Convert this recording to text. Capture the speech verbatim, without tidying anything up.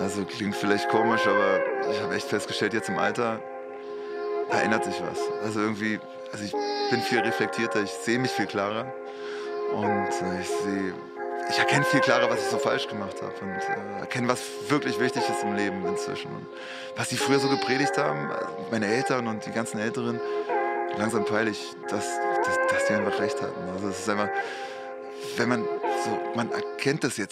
Also, klingt vielleicht komisch, aber ich habe echt festgestellt, jetzt im Alter, da ändert sich was. Also, irgendwie also, ich bin viel reflektierter, ich sehe mich viel klarer und, äh, ich sehe ich erkenne viel klarer, was ich so falsch gemacht habe und, äh, erkenne, was wirklich wichtig ist im Leben inzwischen. Und was sie früher so gepredigt haben, äh, meine Eltern und die ganzen Älteren, langsam peile ich, dass dass dass die einfach recht hatten. Also, es ist einfach wenn man so man erkennt das jetzt